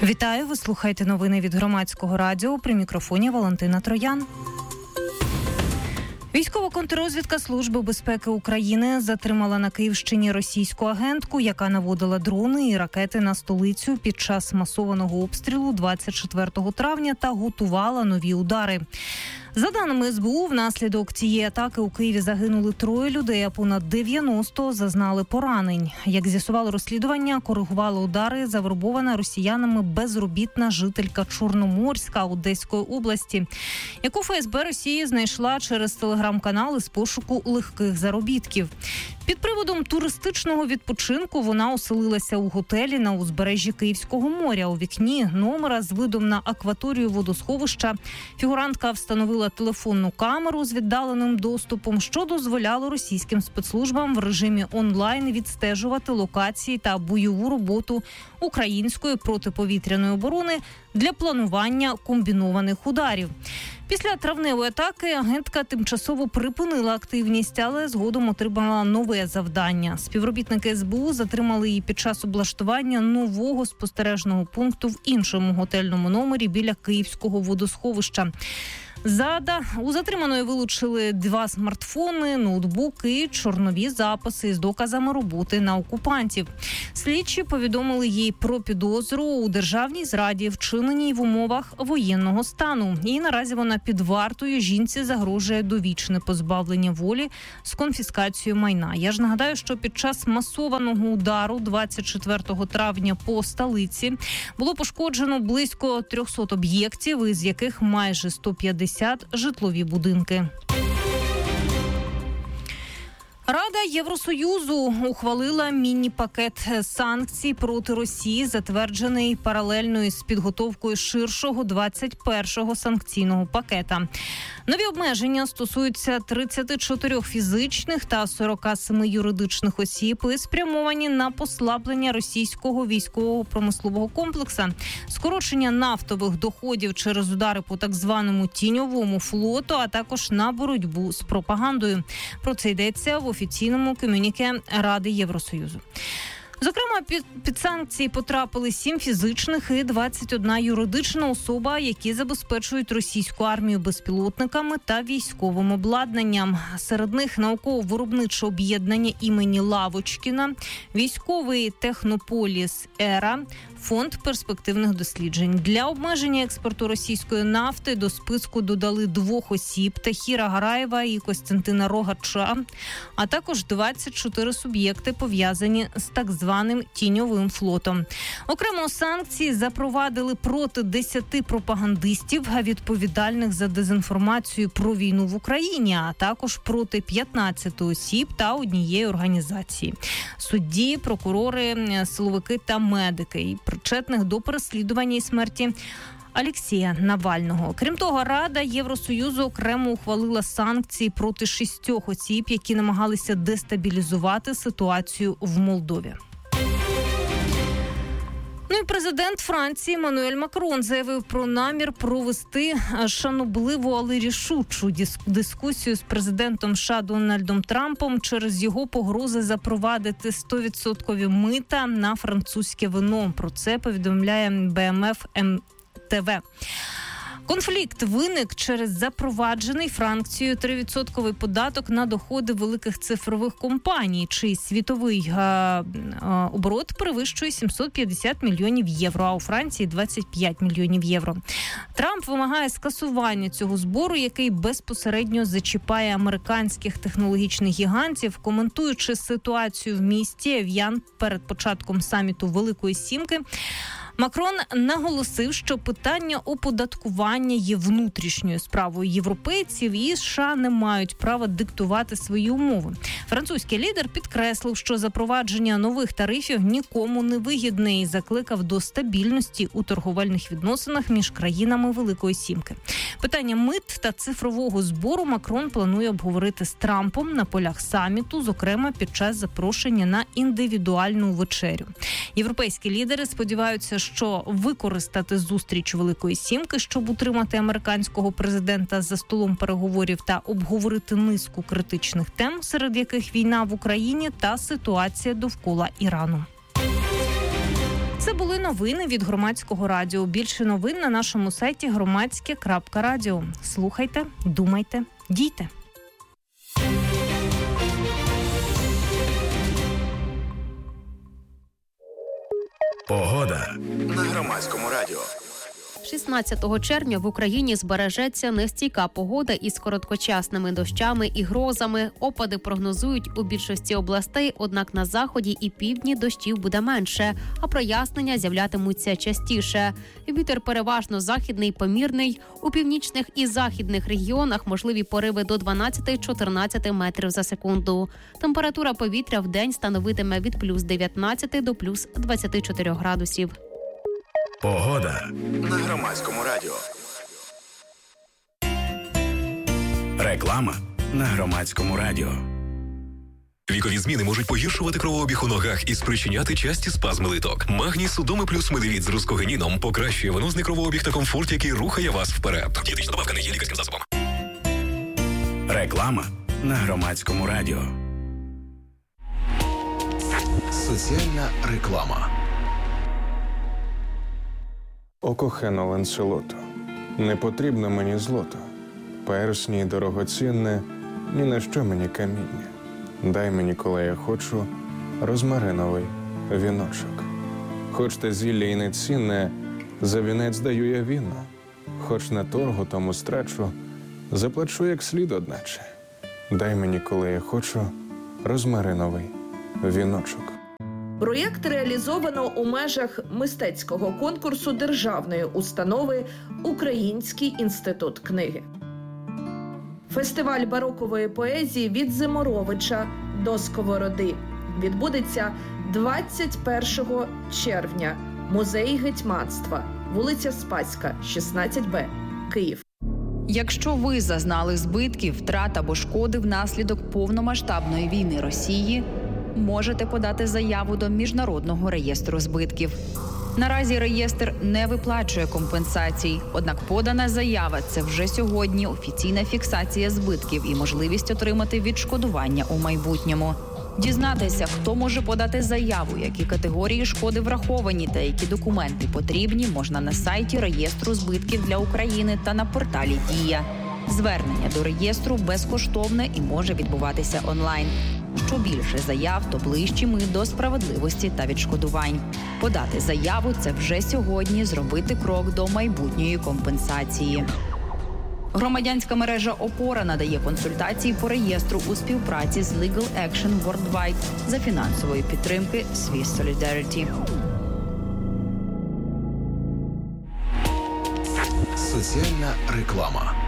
Вітаю, ви слухаєте новини від Громадського радіо. При мікрофоні Валентина Троян. Військова контррозвідка Служби безпеки України затримала на Київщині російську агентку, яка наводила дрони і ракети на столицю під час масованого обстрілу 24 травня та готувала нові удари. За даними СБУ, внаслідок цієї атаки у Києві загинули 3 людей, а понад 90 зазнали поранень. Як з'ясувало розслідування, коригувала удари завербована росіянами безробітна жителька Чорноморська Одеської області, яку ФСБ Росії знайшла через телеграм-канали з пошуку легких заробітків. Під приводом туристичного відпочинку вона оселилася у готелі на узбережжі Київського моря. У вікні номера з видом на акваторію водосховища фігурантка встановила телефонну камеру з віддаленим доступом, що дозволяло російським спецслужбам в режимі онлайн відстежувати локації та бойову роботу української протиповітряної оборони для планування комбінованих ударів. Після травневої атаки агентка тимчасово припинила активність, але згодом отримала нове завдання. Співробітники СБУ затримали її під час облаштування нового спостережного пункту в іншому готельному номері біля Київського водосховища. У затриманої вилучили 2 смартфони, ноутбуки і чорнові записи з доказами роботи на окупантів. Слідчі повідомили їй про підозру у державній зраді, вчиненій в умовах воєнного стану. І наразі вона під вартою, жінці загрожує довічне позбавлення волі з конфіскацією майна. Я ж нагадаю, що під час масованого удару 24 травня по столиці було пошкоджено близько 300 об'єктів, із яких майже 150 житлові будинки. Рада Євросоюзу ухвалила міні-пакет санкцій проти Росії, затверджений паралельно із підготовкою ширшого 21-го санкційного пакета. Нові обмеження стосуються 34 фізичних та 47 юридичних осіб і спрямовані на послаблення російського військового промислового комплексу, скорочення нафтових доходів через удари по так званому тіньовому флоту, а також на боротьбу з пропагандою. Про це йдеться в офіційному комюніке Ради Євросоюзу. Зокрема, під санкції потрапили 7 фізичних і 21 юридична особа, які забезпечують російську армію безпілотниками та військовим обладнанням. Серед них науково-виробниче об'єднання імені Лавочкіна, військовий технополіс «Ера», Фонд перспективних досліджень. Для обмеження експорту російської нафти до списку додали 2 осіб – Тахіра Гараєва і Костянтина Рогача, а також 24 суб'єкти, пов'язані з так званим тіньовим флотом. Окремо санкції запровадили проти 10 пропагандистів, відповідальних за дезінформацію про війну в Україні, а також проти 15 осіб та однієї організації. Судді, прокурори, силовики та медики, причетних до переслідування і смерті Олексія Навального. Крім того, Рада Євросоюзу окремо ухвалила санкції проти 6 осіб, які намагалися дестабілізувати ситуацію в Молдові. Ну і президент Франції Еммануель Макрон заявив про намір провести шанобливу, але рішучу дискусію з президентом США Дональдом Трампом через його погрози запровадити 100% мита на французьке вино. Про це повідомляє БМФ МТВ. Конфлікт виник через запроваджений Францією 3% податок на доходи великих цифрових компаній, чий світовий оборот перевищує 750 мільйонів євро, а у Франції 25 мільйонів євро. Трамп вимагає скасування цього збору, який безпосередньо зачіпає американських технологічних гігантів. Коментуючи ситуацію в місті Ев'ян перед початком саміту Великої Сімки, Макрон наголосив, що питання оподаткування є внутрішньою справою європейців і США не мають права диктувати свої умови. Французький лідер підкреслив, що запровадження нових тарифів нікому не вигідне і закликав до стабільності у торговельних відносинах між країнами Великої Сімки. Питання мит та цифрового збору Макрон планує обговорити з Трампом на полях саміту, зокрема під час запрошення на індивідуальну вечерю. Європейські лідери сподіваються, що використати зустріч Великої Сімки, щоб утримати американського президента за столом переговорів та обговорити низку критичних тем, серед яких війна в Україні та ситуація довкола Ірану. Це були новини від Громадського радіо. Більше новин на нашому сайті громадське.радіо. Слухайте, думайте, дійте. Погода на Громадському радіо. 16 червня в Україні збережеться нестійка погода із короткочасними дощами і грозами. Опади прогнозують у більшості областей, однак на заході і півдні дощів буде менше, а прояснення з'являтимуться частіше. Вітер переважно західний, помірний. У північних і західних регіонах можливі пориви до 12-14 метрів за секунду. Температура повітря в день становитиме від плюс 19 до плюс 24 градусів. Погода на Громадському радіо. Реклама на Громадському радіо. Вікові зміни можуть погіршувати кровообіг у ногах і спричиняти часті спазми литок. Магній Судоми плюс Медевіт з рускогеніном покращує венозний кровообіг та комфорт, який рухає вас вперед. Дієтична добавка не є лікарським засобом. Реклама на Громадському радіо. Соціальна реклама. О кохано Ланселото, не потрібно мені злото, персні й дорогоцінне, ні на що мені каміння. Дай мені, коли я хочу, розмариновий віночок. Хоч те зілля й не цінне, за вінець даю я віно. Хоч на торгу тому страчу, заплачу як слід одначе. Дай мені, коли я хочу, розмариновий віночок. Проєкт реалізовано у межах мистецького конкурсу державної установи «Український інститут книги». Фестиваль барокової поезії «Від Зиморовича до Сковороди» відбудеться 21 червня. Музей гетьманства, вулиця Спаська, 16Б, Київ. Якщо ви зазнали збитків, втрат або шкоди внаслідок повномасштабної війни Росії, можете подати заяву до Міжнародного реєстру збитків. Наразі реєстр не виплачує компенсацій, однак подана заява – це вже сьогодні офіційна фіксація збитків і можливість отримати відшкодування у майбутньому. Дізнатися, хто може подати заяву, які категорії шкоди враховані та які документи потрібні, можна на сайті реєстру збитків для України та на порталі «Дія». Звернення до реєстру безкоштовне і може відбуватися онлайн. Що більше заяв, то ближчі ми до справедливості та відшкодувань. Подати заяву – це вже сьогодні зробити крок до майбутньої компенсації. Громадянська мережа «Опора» надає консультації по реєстру у співпраці з Legal Action Worldwide за фінансової підтримки Swiss Solidarity. Соціальна реклама.